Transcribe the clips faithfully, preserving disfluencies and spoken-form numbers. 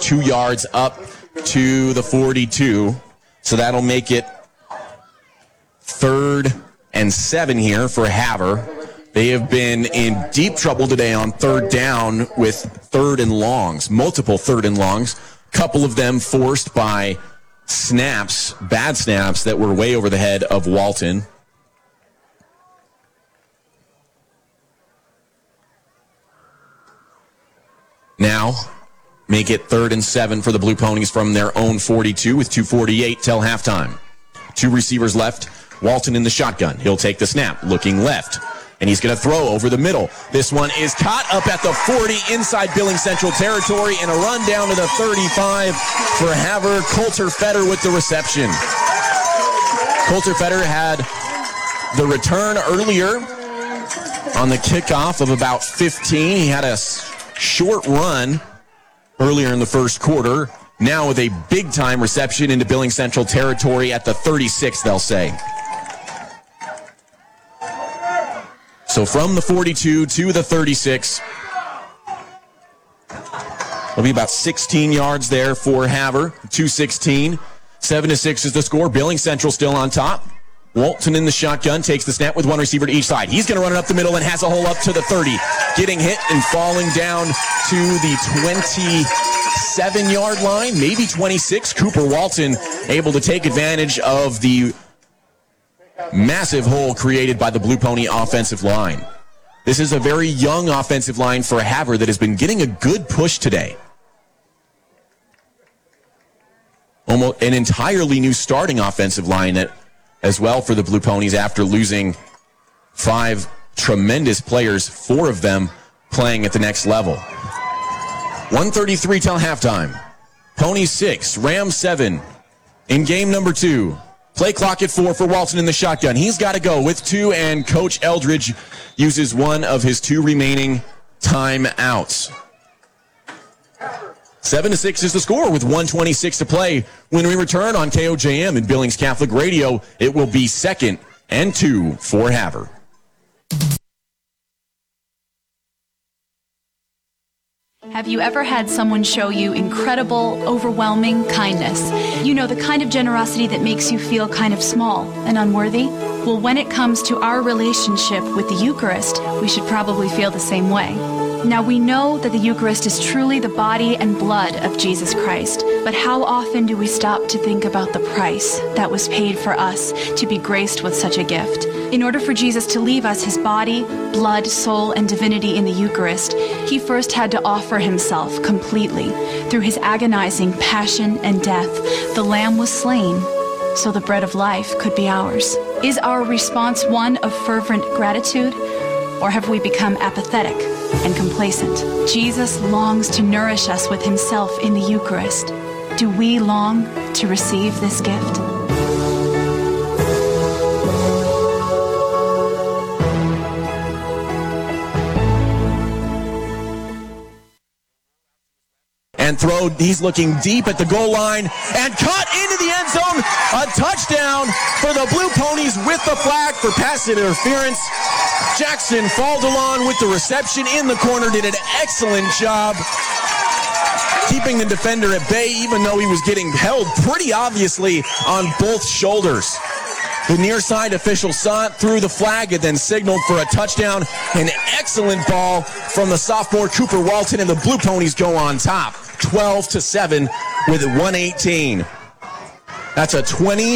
two yards up to the forty-two. So that'll make it third and seven here for Havre. They have been in deep trouble today on third down with third and longs, multiple third and longs. Couple of them forced by snaps, bad snaps that were way over the head of Walton. Now, make it third and seven for the Blue Ponies from their own forty-two with two forty-eight till halftime. Two receivers left. Walton in the shotgun. He'll take the snap, looking left. And he's going to throw over the middle. This one is caught up at the forty inside Billings Central territory, and a run down to the thirty-five for Havre. Coulter Fetter with the reception. Coulter Fetter had the return earlier on the kickoff of about fifteen. He had a short run earlier in the first quarter. Now with a big-time reception into Billings Central territory at the thirty-six, they'll say. So from the forty-two to the thirty-six, it'll be about sixteen yards there for Havre. two sixteen. seven to six is the score. Billings Central still on top. Walton in the shotgun, takes the snap with one receiver to each side. He's going to run it up the middle and has a hole up to the thirty. Getting hit and falling down to the twenty-seven-yard line, maybe twenty-six. Cooper Walton able to take advantage of the massive hole created by the Blue Pony offensive line. This is a very young offensive line for Havre that has been getting a good push today. Almost an entirely new starting offensive line that, as well for the Blue Ponies after losing five tremendous players, four of them playing at the next level. one thirty-three till halftime. Ponies six, Rams seven in game number two. Play clock at four for Walton in the shotgun. He's got to go with two, and Coach Eldridge uses one of his two remaining timeouts. Seven to six is the score with one twenty-six to play. When we return on K O J M and Billings Catholic Radio, it will be second and two for Havre. Have you ever had someone show you incredible, overwhelming kindness? You know, the kind of generosity that makes you feel kind of small and unworthy? Well, when it comes to our relationship with the Eucharist, we should probably feel the same way. Now, we know that the Eucharist is truly the body and blood of Jesus Christ, but how often do we stop to think about the price that was paid for us to be graced with such a gift? In order for Jesus to leave us his body, blood, soul, and divinity in the Eucharist, he first had to offer himself completely. Through his agonizing passion and death, the Lamb was slain so the bread of life could be ours. Is our response one of fervent gratitude, or have we become apathetic and complacent? Jesus longs to nourish us with himself in the Eucharist. Do we long to receive this gift? And throw, he's looking deep at the goal line and caught into the end zone. A touchdown for the Blue Ponies with the flag for pass interference. Jackson Faldelon with the reception in the corner did an excellent job keeping the defender at bay, even though he was getting held pretty obviously on both shoulders. The near side official saw it, threw the flag, and then signaled for a touchdown. An excellent ball from the sophomore Cooper Walton, and the Blue Ponies go on top, twelve to seven with one eighteen. That's a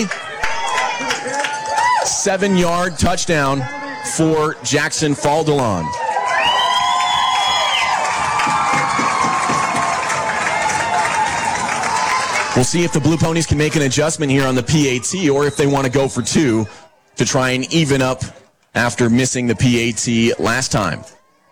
twenty-seven-yard touchdown for Jackson Faldelon. We'll see if the Blue Ponies can make an adjustment here on the P A T, or if they want to go for two to try and even up after missing the P A T last time.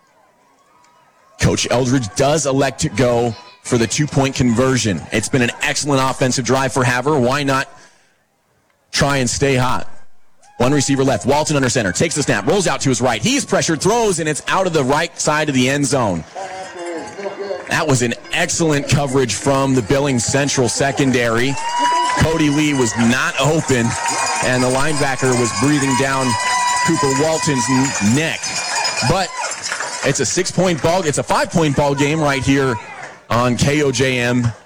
Coach Eldridge does elect to go for the two-point conversion. It's been an excellent offensive drive for Havre. Why not try and stay hot? One receiver left. Walton under center. Takes the snap. Rolls out to his right. He's pressured. Throws, and it's out of the right side of the end zone. That was an excellent coverage from the Billings Central secondary. Cody Lee was not open, and the linebacker was breathing down Cooper Walton's neck. But it's a six-point ball. It's a five-point ball game right here on K O J M